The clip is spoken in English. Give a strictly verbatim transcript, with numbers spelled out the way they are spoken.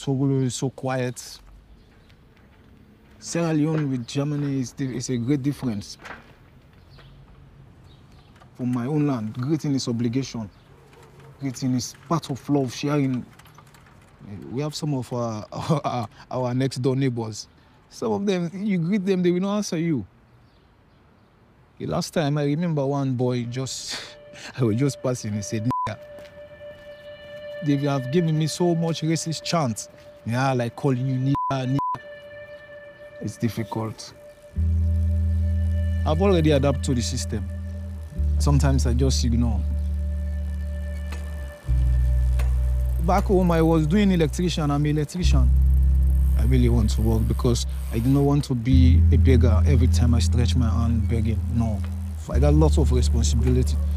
so, so quiet. Sierra Leone with Germany is, is a great difference. From my own land, greeting is obligation. Greeting is part of love, sharing. We have some of our, our, our next door neighbors. Some of them, you greet them, they will not answer you. The last time I remember one boy just, I was just passing, he said, nigga. They have given me so much racist chants. Yeah, like calling you nigga, nigga. It's difficult. I've already adapted to the system. Sometimes I just ignore. Back home, I was doing electrician. I'm an electrician. I really want to work because I do not want to be a beggar every time I stretch my hand begging. No. I got lots of responsibility.